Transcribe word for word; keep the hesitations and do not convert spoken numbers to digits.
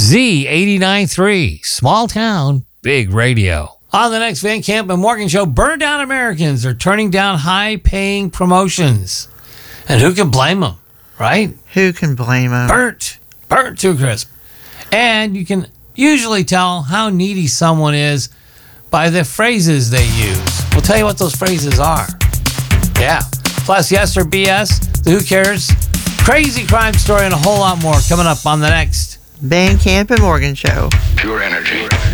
Z eighty-nine point three, small town, big radio. On the next Van Camp and Morgan show, burned down Americans are turning down high-paying promotions. And who can blame them, right? Who can blame them? Burnt. Burnt too crisp. And you can usually tell how needy someone is by the phrases they use. We'll tell you what those phrases are. Yeah. Plus, yes or B S, the who cares, crazy crime story, and a whole lot more coming up on the next Van Camp and Morgan show. Pure energy.